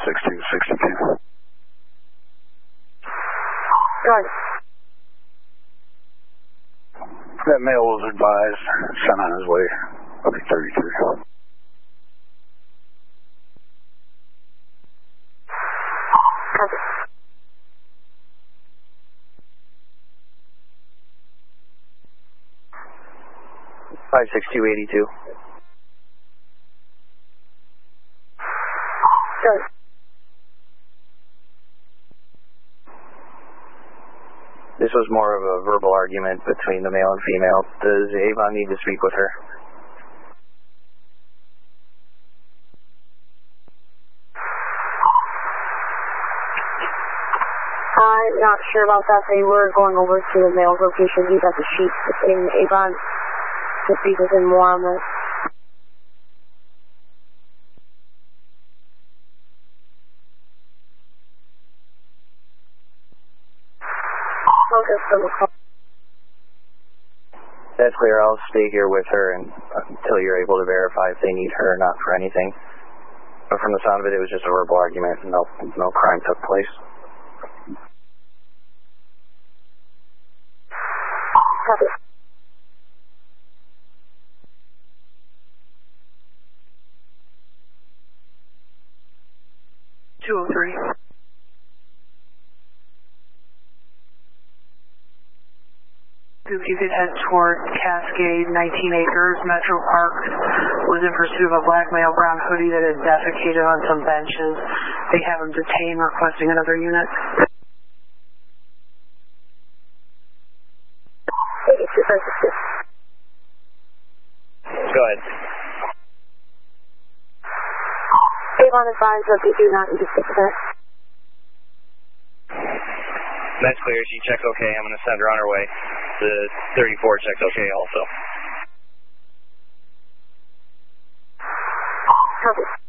56262. Good. That male was advised, sent on his way, up to 33. Copy. Five 6282. Good. This was more of a verbal argument between the male and female. Does Avon need to speak with her? I'm not sure about that. They were going over to the male's location. He's at the sheet in Avon to speak with him more on this. That's clear. I'll stay here with her until you're able to verify if they need her or not for anything. But from the sound of it, it was just a verbal argument. No crime took place. Copy. You could head toward Cascade, 19 acres. Metro Park was in pursuit of a black male brown hoodie that had defecated on some benches. They have him detained, requesting another unit. Go ahead. Avon advised that they do not need to speak with her. That's clear. She checks okay. I'm going to send her on her way. The 34 checks okay also. Copy.